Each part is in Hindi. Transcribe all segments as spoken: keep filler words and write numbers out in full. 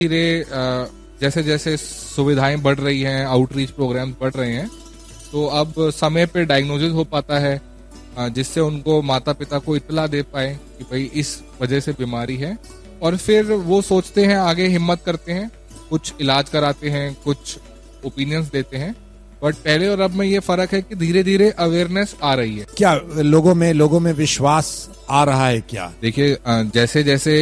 धीरे जैसे जैसे सुविधाएं बढ़ रही हैं, आउटरीच प्रोग्राम्स बढ़ रहे हैं, तो अब समय पे डायग्नोसिस हो पाता है, जिससे उनको माता पिता को इत्तला दे पाए कि भाई इस वजह से बीमारी है, और फिर वो सोचते हैं, आगे हिम्मत करते हैं, कुछ इलाज कराते हैं, कुछ ओपिनियंस देते हैं। बट पहले और अब में ये फर्क है कि धीरे धीरे अवेयरनेस आ रही है। क्या लोगों में लोगों में विश्वास आ रहा है क्या? देखिए, जैसे जैसे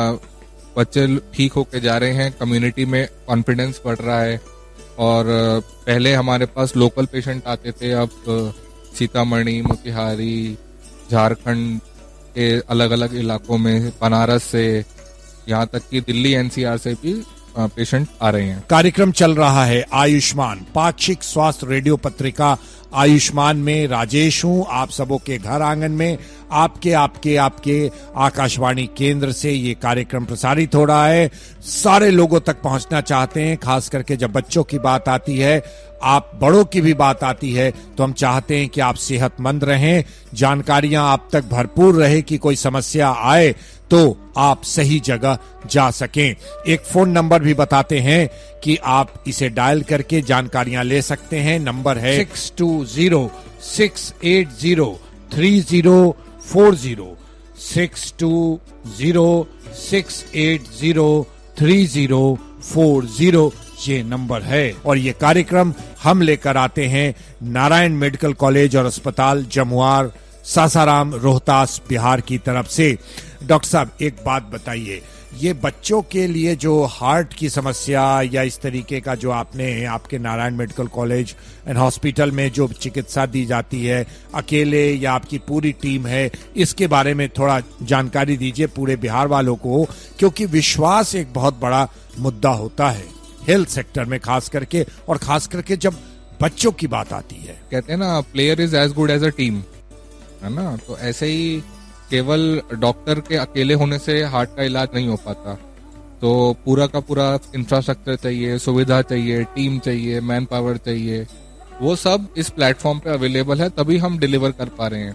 बच्चे ठीक होके जा रहे हैं, कम्युनिटी में कॉन्फिडेंस बढ़ रहा है, और पहले हमारे पास लोकल पेशेंट आते थे, अब सीतामढ़ी, मोतिहारी, झारखंड के अलग अलग इलाकों में, बनारस से, यहाँ तक कि दिल्ली एनसीआर से भी पेशेंट आ रहे हैं। कार्यक्रम चल रहा है आयुष्मान, पाक्षिक स्वास्थ्य रेडियो पत्रिका आयुष्मान में राजेश हूं, आप सबों के घर आंगन में आपके आपके आपके आकाशवाणी केंद्र से ये कार्यक्रम प्रसारित हो रहा है। सारे लोगों तक पहुंचना चाहते हैं, खास करके जब बच्चों की बात आती है, आप बड़ों की भी बात आती है, तो हम चाहते हैं कि आप सेहतमंद रहें, जानकारियां आप तक भरपूर रहे कि कोई समस्या आए तो आप सही जगह जा सकें। एक फोन नंबर भी बताते हैं कि आप इसे डायल करके जानकारियां ले सकते हैं। नंबर है six to zero six eight zero three zero four zero, six to zero six eight zero three zero four zero, ये नंबर है। और ये कार्यक्रम हम लेकर आते हैं नारायण मेडिकल कॉलेज और अस्पताल, जमुआर, सासाराम, रोहतास, बिहार की तरफ से। डॉक्टर साहब, एक बात बताइए, ये बच्चों के लिए जो हार्ट की समस्या या इस तरीके का जो आपने आपके Narayan medical college and hospital में जो चिकित्सा दी जाती है, अकेले या आपकी पूरी टीम है, इसके बारे में थोड़ा जानकारी दीजिए पूरे बिहार वालों को, क्योंकि विश्वास एक बहुत बड़ा मुद्दा होता है हेल्थ सेक्टर में, खास करके, और खास करके जब बच्चों की बात आती है। कहते हैं ना, player is as good as a team, है ना? तो ऐसे ही केवल डॉक्टर के अकेले होने से हार्ट का इलाज नहीं हो पाता, तो पूरा का पूरा इंफ्रास्ट्रक्चर चाहिए, सुविधा चाहिए, टीम चाहिए, मैन पावर चाहिए, वो सब इस प्लेटफॉर्म पे अवेलेबल है, तभी हम डिलीवर कर पा रहे हैं।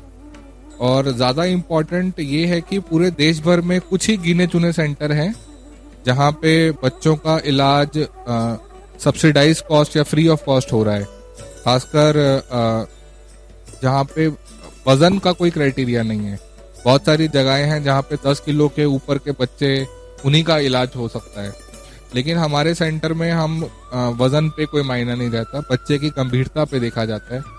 और ज्यादा इम्पोर्टेंट ये है कि पूरे देश भर में कुछ ही गिने चुने सेंटर हैं जहाँ पे बच्चों का इलाज सब्सिडाइज कॉस्ट या फ्री ऑफ कॉस्ट हो रहा है, खासकर जहाँ पे वजन का कोई क्राइटेरिया नहीं है। बहुत सारी जगहें हैं जहाँ पे दस किलो के ऊपर के बच्चे, उन्हीं का इलाज हो सकता है, लेकिन हमारे सेंटर में हम वजन पे कोई मायना नहीं रहता, बच्चे की गंभीरता पे देखा जाता है,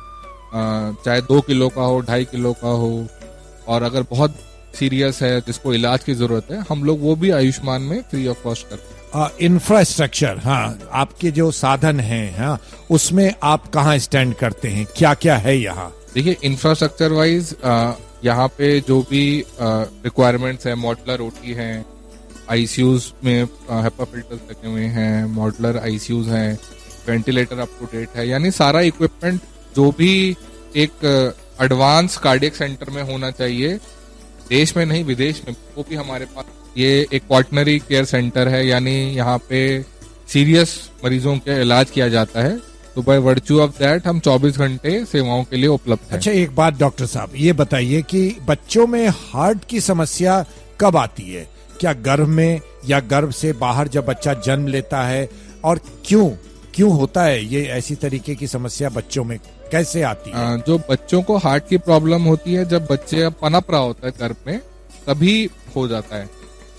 चाहे दो किलो का हो, ढाई किलो का हो, और अगर बहुत सीरियस है जिसको इलाज की जरूरत है, हम लोग वो भी आयुष्मान में फ्री ऑफ कॉस्ट करते हैं। इंफ्रास्ट्रक्चर, हाँ, आपके जो साधन हैं, हाँ, उसमें आप कहाँ स्टैंड करते हैं, क्या क्या है यहाँ? देखिए, इंफ्रास्ट्रक्चर वाइज यहाँ पे जो भी रिक्वायरमेंट्स है, मॉडुलर ओटी हैं, आईसीयूज में हेपा फिल्टर्स लगे हुए हैं, मॉडुलर आईसीयूज हैं, वेंटिलेटर अप टू डेट है, यानी सारा इक्विपमेंट जो भी एक एडवांस कार्डियक सेंटर में होना चाहिए, देश में नहीं विदेश में, वो भी हमारे पास। ये एक क्वाटरनरी केयर सेंटर है, यानी यहाँ पे सीरियस मरीजों के इलाज किया जाता है, तो बाय वर्च्यू ऑफ दैट हम चौबीस घंटे सेवाओं के लिए उपलब्ध हैं। अच्छा, एक बात डॉक्टर साहब, ये बताइए कि बच्चों में हार्ट की समस्या कब आती है? क्या गर्भ में या गर्भ से बाहर जब बच्चा जन्म लेता है, और क्यों क्यों होता है ये ऐसी तरीके की समस्या बच्चों में, कैसे आती है? आ, जो बच्चों को हार्ट की प्रॉब्लम होती है, जब बच्चे पनप रहा होता है गर्भ में, तभी हो जाता है।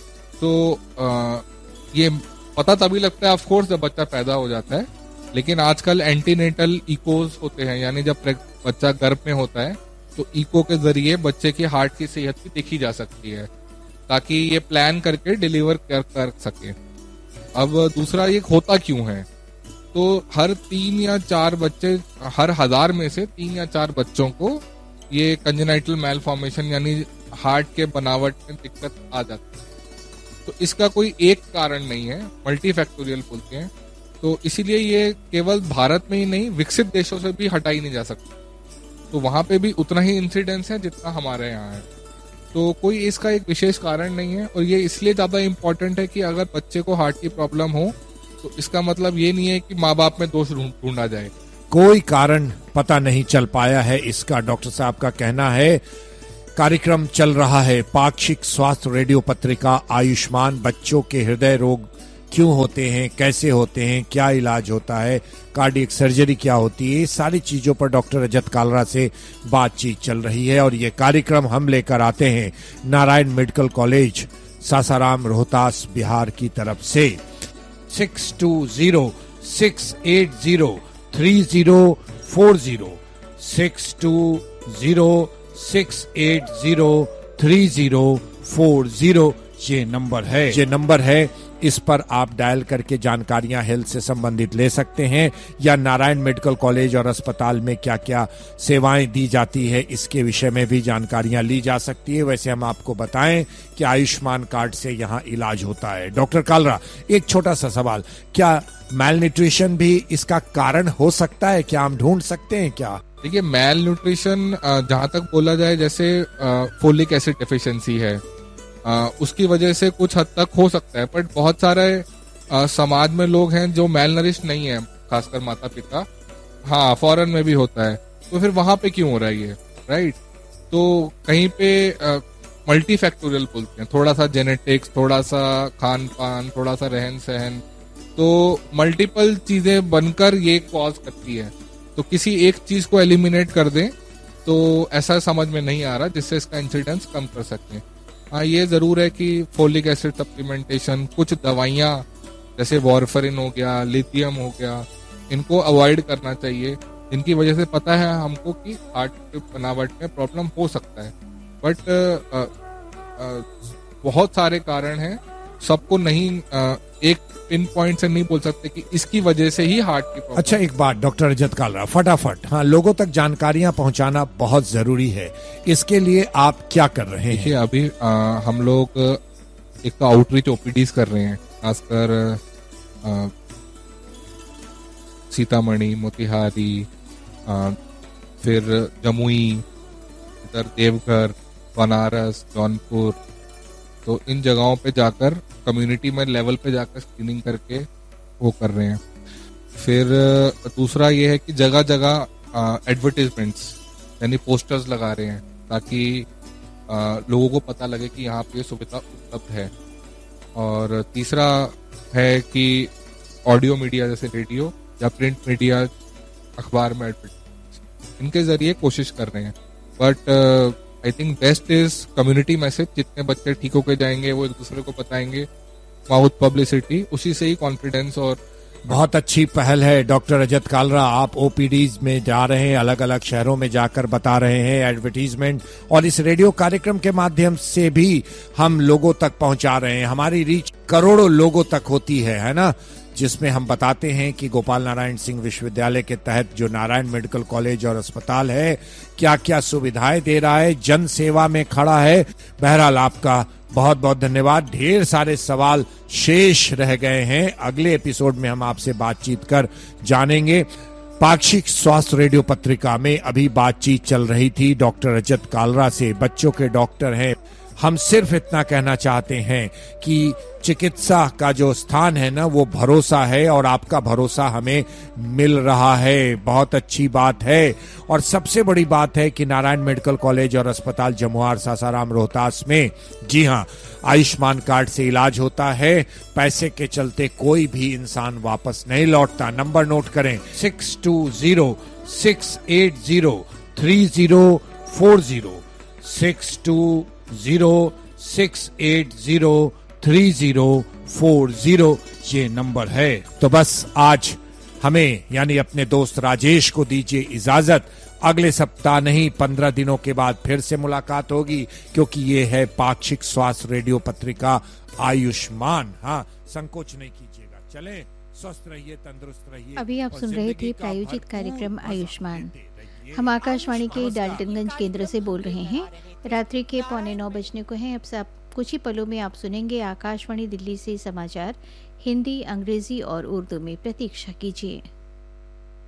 तो आ, ये पता तभी लगता है ऑफ कोर्स जब बच्चा पैदा हो जाता है, लेकिन आजकल एंटीनेटल इकोज होते हैं, यानी जब बच्चा गर्भ में होता है तो इको के जरिए बच्चे की हार्ट की सेहत भी देखी जा सकती है, ताकि ये प्लान करके डिलीवर कर, कर सके। अब दूसरा, ये होता क्यों है? तो हर तीन या चार बच्चे, हर हजार में से तीन या चार बच्चों को ये कंजेनाइटल मैलफॉर्मेशन यानी हार्ट के बनावट में दिक्कत आ जाती है। तो इसका कोई एक कारण नहीं है, मल्टीफैक्टोरियल बोलते हैं। तो इसीलिए ये केवल भारत में ही नहीं, विकसित देशों से भी हटाई नहीं जा सकती। तो वहां पे भी उतना ही इंसिडेंस है जितना हमारे यहाँ है। तो कोई इसका एक विशेष कारण नहीं है, और ये इसलिए ज्यादा इम्पोर्टेंट है कि अगर बच्चे को हार्ट की प्रॉब्लम हो तो इसका मतलब ये नहीं है कि माँ बाप में दोष ढूंढा जाए। कोई कारण पता नहीं चल पाया है इसका, डॉक्टर साहब का कहना है। कार्यक्रम चल रहा है पाक्षिक स्वास्थ्य रेडियो पत्रिका आयुष्मान, बच्चों के हृदय रोग क्यों होते हैं, कैसे होते हैं, क्या इलाज होता है, कार्डियक सर्जरी क्या होती है, ये सारी चीजों पर डॉक्टर रजत कालरा से बातचीत चल रही है। और ये कार्यक्रम हम लेकर आते हैं नारायण मेडिकल कॉलेज सासाराम रोहतास बिहार की तरफ से। Six to zero six eight zero three zero four zero six to zero six eight zero three zero four zero ये नंबर है ये नंबर है इस पर आप डायल करके जानकारियां हेल्थ से संबंधित ले सकते हैं, या नारायण मेडिकल कॉलेज और अस्पताल में क्या क्या सेवाएं दी जाती है इसके विषय में भी जानकारियां ली जा सकती है। वैसे हम आपको बताएं कि आयुष्मान कार्ड से यहाँ इलाज होता है। डॉक्टर कालरा, एक छोटा सा सवाल, क्या मैल न्यूट्रिशन भी इसका कारण हो सकता है? क्या हम ढूंढ सकते हैं क्या? देखिए, मैल न्यूट्रिशन जहाँ तक बोला जाए, जैसे फोलिक एसिड डेफिशिएंसी है, आ, उसकी वजह से कुछ हद तक हो सकता है, बट बहुत सारे आ, समाज में लोग हैं जो मैल नरिश नहीं है, खासकर माता पिता। हाँ, फॉरेन में भी होता है, तो फिर वहां पे क्यों हो रहा है ये, राइट? तो कहीं पे मल्टी फैक्टोरियल बोलते हैं, थोड़ा सा जेनेटिक्स, थोड़ा सा खान पान, थोड़ा सा रहन सहन, तो मल्टीपल चीजें बनकर ये कॉज करती है। तो किसी एक चीज को एलिमिनेट कर दें तो ऐसा समझ में नहीं आ रहा जिससे इसका इंसिडेंस कम कर सकते हैं। हाँ, ये जरूर है कि फोलिक एसिड सप्लीमेंटेशन, कुछ दवाइयाँ जैसे वॉरफरिन हो गया, लिथियम हो गया, इनको अवॉइड करना चाहिए, इनकी वजह से पता है हमको कि हार्ट बनावट में प्रॉब्लम हो सकता है। बट आ, आ, बहुत सारे कारण हैं, सबको नहीं आ, एक पिन पॉइंट से नहीं बोल सकते कि इसकी वजह से ही हार्ट की प्रॉब्लम। अच्छा, एक बात डॉक्टर रजत कालरा, फटाफट, हाँ, लोगों तक जानकारियां पहुंचाना बहुत जरूरी है, इसके लिए आप क्या कर रहे हैं? देखिए, अभी आ, हम लोग एक तो आउटरीच ओपीडीज कर रहे हैं, खासकर सीतामढ़ी, मोतिहारी, आ, फिर जमुई, इधर देवघर, बनारस, जौनपुर, तो इन जगहों पे जाकर कम्युनिटी में लेवल पे जाकर स्क्रीनिंग करके वो कर रहे हैं। फिर दूसरा ये है कि जगह जगह एडवर्टीजमेंट्स यानी पोस्टर्स लगा रहे हैं ताकि आ, लोगों को पता लगे कि यहाँ पे सुविधा उपलब्ध है। और तीसरा है कि ऑडियो मीडिया जैसे रेडियो या प्रिंट मीडिया, अखबार में एडवर्टीजमेंट्स, इनके जरिए कोशिश कर रहे हैं। But I think best is community message, जितने बच्चे ठीक होके जाएंगे वो एक दूसरे को बताएंगे, माउथ पब्लिसिटी, उसी से ही कॉन्फिडेंस। और बहुत अच्छी पहल है डॉक्टर रजत कालरा, आप ओपीडीज में जा रहे हैं, अलग अलग शहरों में जाकर बता रहे हैं एडवर्टीजमेंट, और इस रेडियो कार्यक्रम के माध्यम से भी हम लोगों तक पहुंचा रहे हैं। हमारी रीच करोड़ों लोगों तक होती है, है ना, जिसमें हम बताते हैं कि गोपाल नारायण सिंह विश्वविद्यालय के तहत जो नारायण मेडिकल कॉलेज और अस्पताल है क्या क्या सुविधाएं दे रहा है, जन सेवा में खड़ा है। बहरहाल आपका बहुत बहुत धन्यवाद। ढेर सारे सवाल शेष रह गए हैं, अगले एपिसोड में हम आपसे बातचीत कर जानेंगे। पाक्षिक स्वास्थ्य रेडियो पत्रिका में अभी बातचीत चल रही थी डॉक्टर रजत कालरा से, बच्चों के डॉक्टर हैं। हम सिर्फ इतना कहना चाहते हैं कि चिकित्सा का जो स्थान है ना, वो भरोसा है, और आपका भरोसा हमें मिल रहा है, बहुत अच्छी बात है। और सबसे बड़ी बात है कि नारायण मेडिकल कॉलेज और अस्पताल जमुआर सासाराम रोहतास में, जी हाँ, आयुष्मान कार्ड से इलाज होता है। पैसे के चलते कोई भी इंसान वापस नहीं लौटता। नंबर नोट करें, six to zero six eight zero three zero four zero six to zero six eight zero three zero four zero ये नंबर है। तो बस आज हमें यानी अपने दोस्त राजेश को दीजिए इजाजत। अगले सप्ताह नहीं, पंद्रह दिनों के बाद फिर से मुलाकात होगी, क्योंकि ये है पाक्षिक स्वास्थ्य रेडियो पत्रिका आयुष्मान। हाँ, संकोच नहीं कीजिएगा, चलें, स्वस्थ रहिए, तंदुरुस्त रहिए। अभी आप सुन रहे थे प्रायोजित कार्यक्रम आयुष्मान। हम आकाशवाणी के डाल्टनगंज केंद्र से बोल रहे हैं। रात्रि के पौने नौ बजने को हैं। अब से आप कुछ ही पलों में आप सुनेंगे आकाशवाणी दिल्ली से समाचार हिंदी, अंग्रेजी और उर्दू में। प्रतीक्षा कीजिए।